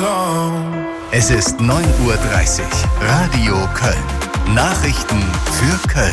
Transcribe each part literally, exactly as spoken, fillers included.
gone. Es ist neun Uhr dreißig. Radio Köln. Nachrichten für Köln.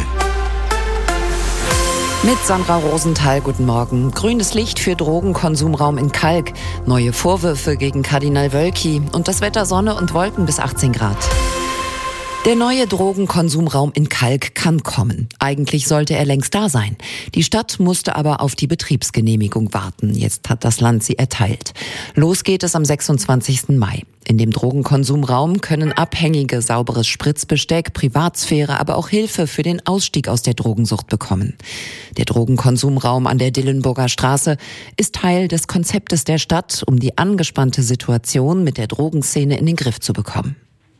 Mit Sandra Rosenthal, guten Morgen. Grünes Licht für Drogenkonsumraum in Kalk. Neue Vorwürfe gegen Kardinal Wölki. Und das Wetter Sonne und Wolken bis achtzehn Grad. Der neue Drogenkonsumraum in Kalk kann kommen. Eigentlich sollte er längst da sein. Die Stadt musste aber auf die Betriebsgenehmigung warten. Jetzt hat das Land sie erteilt. Los geht es am sechsundzwanzigsten Mai. In dem Drogenkonsumraum können Abhängige sauberes Spritzbesteck, Privatsphäre, aber auch Hilfe für den Ausstieg aus der Drogensucht bekommen. Der Drogenkonsumraum an der Dillenburger Straße ist Teil des Konzeptes der Stadt, um die angespannte Situation mit der Drogenszene in den Griff zu bekommen.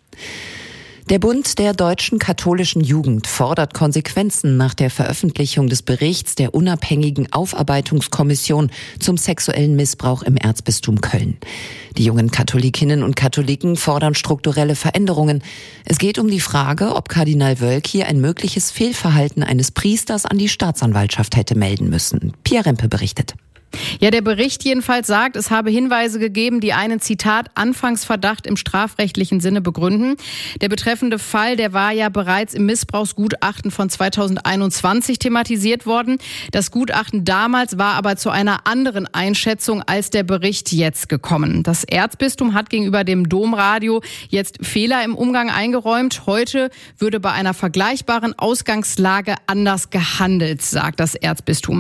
Der Bund der deutschen katholischen Jugend fordert Konsequenzen nach der Veröffentlichung des Berichts der unabhängigen Aufarbeitungskommission zum sexuellen Missbrauch im Erzbistum Köln. Die jungen Katholikinnen und Katholiken fordern strukturelle Veränderungen. Es geht um die Frage, ob Kardinal Wölki ein mögliches Fehlverhalten eines Priesters an die Staatsanwaltschaft hätte melden müssen. Pia Rempe berichtet. Ja, der Bericht jedenfalls sagt, es habe Hinweise gegeben, die einen, Zitat, Anfangsverdacht im strafrechtlichen Sinne begründen. Der betreffende Fall, der war ja bereits im Missbrauchsgutachten von zweitausendeinundzwanzig thematisiert worden. Das Gutachten damals war aber zu einer anderen Einschätzung als der Bericht jetzt gekommen. Das Erzbistum hat gegenüber dem Domradio jetzt Fehler im Umgang eingeräumt. Heute würde bei einer vergleichbaren Ausgangslage anders gehandelt, sagt das Erzbistum.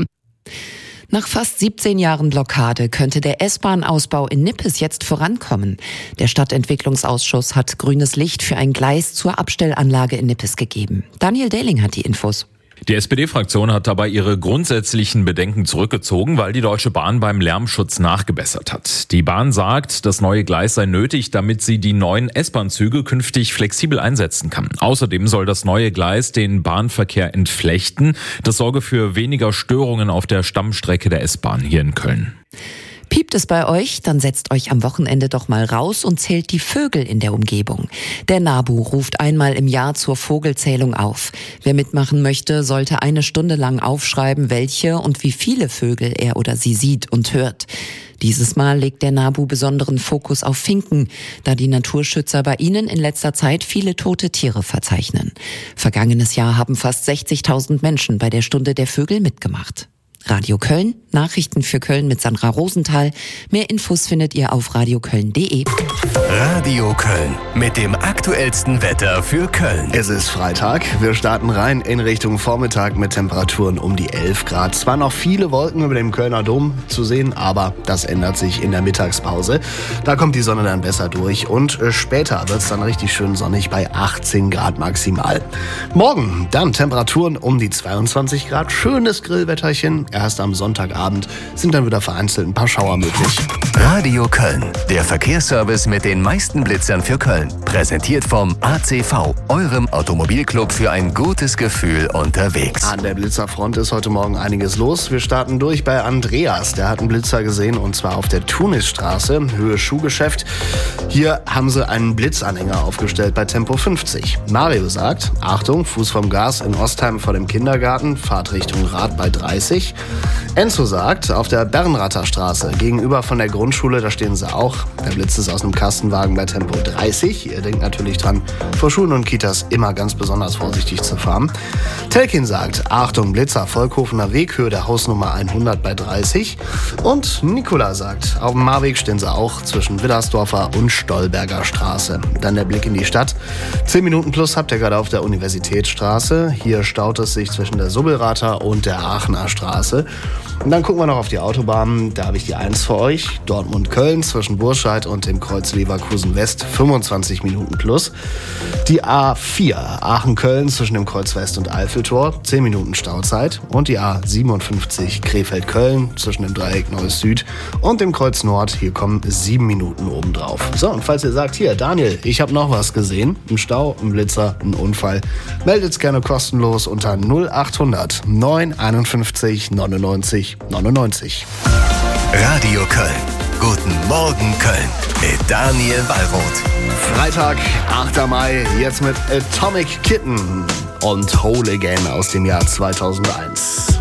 Nach fast siebzehn Jahren Blockade könnte der S-Bahn-Ausbau in Nippes jetzt vorankommen. Der Stadtentwicklungsausschuss hat grünes Licht für ein Gleis zur Abstellanlage in Nippes gegeben. Daniel Dehling hat die Infos. Die S P D-Fraktion hat dabei ihre grundsätzlichen Bedenken zurückgezogen, weil die Deutsche Bahn beim Lärmschutz nachgebessert hat. Die Bahn sagt, das neue Gleis sei nötig, damit sie die neuen S-Bahn-Züge künftig flexibel einsetzen kann. Außerdem soll das neue Gleis den Bahnverkehr entflechten. Das sorge für weniger Störungen auf der Stammstrecke der S-Bahn hier in Köln. Piept es bei euch? Dann setzt euch am Wochenende doch mal raus und zählt die Vögel in der Umgebung. Der NABU ruft einmal im Jahr zur Vogelzählung auf. Wer mitmachen möchte, sollte eine Stunde lang aufschreiben, welche und wie viele Vögel er oder sie sieht und hört. Dieses Mal legt der NABU besonderen Fokus auf Finken, da die Naturschützer bei ihnen in letzter Zeit viele tote Tiere verzeichnen. Vergangenes Jahr haben fast sechzigtausend Menschen bei der Stunde der Vögel mitgemacht. Radio Köln, Nachrichten für Köln mit Sandra Rosenthal. Mehr Infos findet ihr auf radioköln punkt de. Radio Köln mit dem aktuellsten Wetter für Köln. Es ist Freitag. Wir starten rein in Richtung Vormittag mit Temperaturen um die elf Grad. Zwar noch viele Wolken über dem Kölner Dom zu sehen, aber das ändert sich in der Mittagspause. Da kommt die Sonne dann besser durch und später wird es dann richtig schön sonnig bei achtzehn Grad maximal. Morgen dann Temperaturen um die zweiundzwanzig Grad. Schönes Grillwetterchen. Erst am Sonntagabend sind dann wieder vereinzelt ein paar Schauer möglich. Radio Köln, der Verkehrsservice mit den meisten Blitzern für Köln. Präsentiert vom A C V, eurem Automobilclub für ein gutes Gefühl unterwegs. An der Blitzerfront ist heute Morgen einiges los. Wir starten durch bei Andreas. Der hat einen Blitzer gesehen und zwar auf der Tunisstraße, Höhe Schuhgeschäft. Hier haben sie einen Blitzanhänger aufgestellt bei Tempo fünfzig. Mario sagt, Achtung, Fuß vom Gas in Ostheim vor dem Kindergarten, Fahrt Richtung Rad bei dreißig. Enzo sagt, auf der Bernrather Straße, gegenüber von der Grundschule, da stehen sie auch. Der Blitz ist aus einem Kastenwagen bei Tempo dreißig. Ihr denkt natürlich dran, vor Schulen und Kitas immer ganz besonders vorsichtig zu fahren. Telkin sagt, Achtung, Blitzer, Volkhofener Weg, Höhe der Hausnummer hundert bei dreißig. Und Nicola sagt, auf dem Marweg stehen sie auch zwischen Widdersdorfer und Stolberger Straße. Dann der Blick in die Stadt. zehn Minuten plus habt ihr gerade auf der Universitätsstraße. Hier staut es sich zwischen der Subbelrather und der Aachener Straße. Und dann gucken wir noch auf die Autobahn. Da habe ich die eins für euch. Dortmund-Köln zwischen Burscheid und dem Kreuz Leverkusen-West fünfundzwanzig Minuten plus. Die A vier Aachen-Köln zwischen dem Kreuz West und Eiffeltor zehn Minuten Stauzeit. Und die A siebenundfünfzig Krefeld-Köln zwischen dem Dreieck Neues Süd und dem Kreuz Nord. Hier kommen sieben Minuten obendrauf. So, und falls ihr sagt, hier Daniel, ich habe noch was gesehen. Ein Stau, ein Blitzer, ein Unfall. Meldet's gerne kostenlos unter null achthundert neun einundfünfzig neunundneunzig neunundneunzig. Radio Köln. Guten Morgen Köln mit Daniel Wallroth. Freitag, achter Mai, jetzt mit Atomic Kitten und Whole Again aus dem Jahr zweitausendeins.